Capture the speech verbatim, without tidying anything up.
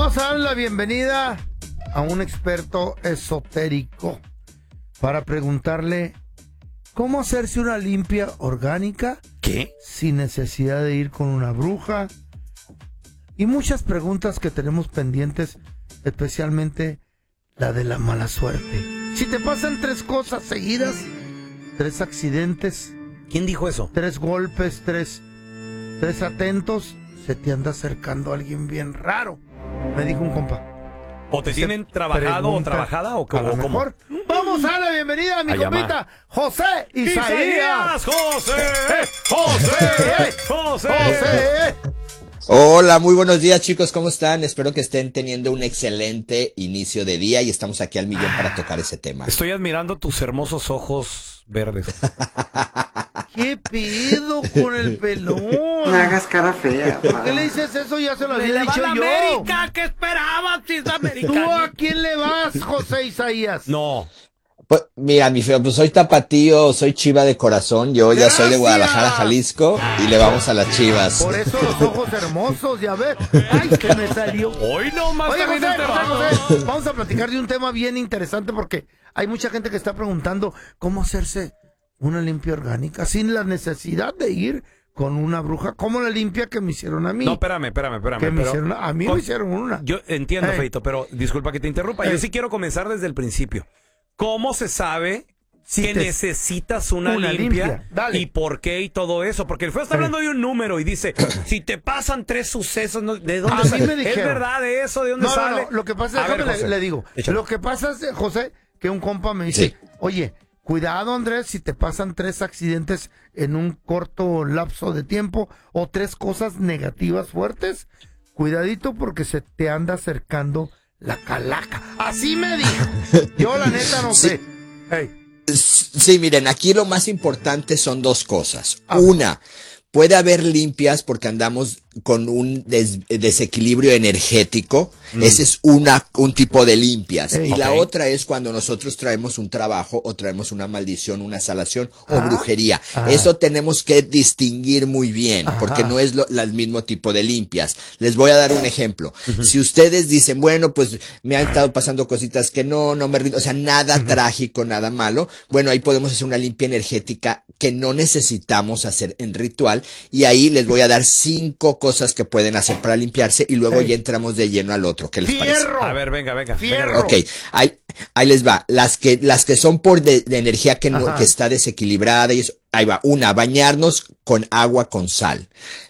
Vamos a darle la bienvenida a un experto esotérico para preguntarle cómo hacerse una limpia orgánica. ¿Qué? Sin necesidad de ir con una bruja. Y muchas preguntas que tenemos pendientes, especialmente la de la mala suerte. Si te pasan tres cosas seguidas, tres accidentes. ¿Quién dijo eso? Tres golpes, tres, tres atentos, se te anda acercando alguien bien raro. Me dijo un compa. ¿O te tienen trabajado o trabajada o, a lo o cómo? mejor. Vamos a la bienvenida a mi A compita, José Isaías. José, José, José, José. Hola, muy buenos días, chicos, ¿cómo están? Espero que estén teniendo un excelente inicio de día y estamos aquí al millón para tocar ese tema. Estoy admirando tus hermosos ojos verdes. ¿Qué pedo con el pelón? No hagas cara fea. ¿Por qué le dices eso? Ya se lo había dicho yo. América, ¿qué esperabas? Si es ¿Tú a quién le vas, José Isaías? No. Pues, mira, mi feo, pues soy tapatío, soy chiva de corazón, yo ya soy de Guadalajara, Jalisco, y le vamos a las Chivas. Por eso los ojos hermosos, ya ves. Ay, que me salió. Hoy no más. Oye, José, José, José, vamos a platicar de un tema bien interesante porque hay mucha gente que está preguntando cómo hacerse una limpia orgánica sin la necesidad de ir con una bruja, como la limpia que me hicieron a mí. No, espérame, espérame, espérame. Que me pero, hicieron, a mí con, me hicieron una. Yo entiendo, Hey. Feito, pero disculpa que te interrumpa. Hey. Yo sí quiero comenzar desde el principio. ¿Cómo se sabe Si que te- necesitas una, una limpia? limpia, dale. ¿Y por qué y todo eso? Porque el feo está Hey. hablando de un número y dice, si te pasan tres sucesos, ¿no? ¿de dónde A mí sale? me ¿Es dijeron. verdad eso? ¿De dónde No, sale? no, no, lo que pasa A es, ver, déjame le, José, le digo, échale. lo que pasa es, José, que un compa me dice, Sí. oye, cuidado, Andrés, si te pasan tres accidentes en un corto lapso de tiempo o tres cosas negativas fuertes, cuidadito porque se te anda acercando la calaca. Así me dijo. Yo la neta no Sí. sé. Hey. Sí, miren, aquí lo más importante son dos cosas. Ah. Una, puede haber limpias porque andamos con un des- desequilibrio energético. Mm. Ese es una, un tipo de limpias. Ey. Y la Ok. otra es cuando nosotros traemos un trabajo o traemos una maldición, una salación o Ah. brujería. Ah. Eso tenemos que distinguir muy bien Ajá. porque no es lo, la- el mismo tipo de limpias. Les voy a dar un ejemplo. Si ustedes dicen, bueno, pues me han estado pasando cositas que no, no me rindo, o sea, nada trágico, nada malo, bueno, ahí podemos hacer una limpia energética que no necesitamos hacer en ritual y ahí les voy a dar cinco cosas que pueden hacer para limpiarse y luego Ey. ya entramos de lleno al otro. ¿Qué les parece? Fierro. A ver, venga, venga. Fierro. venga. Ok, ahí, ahí les va. Las que, las que son por de, de energía que, no, Ajá. que está desequilibrada y eso. Ahí va. Una, bañarnos con agua con sal.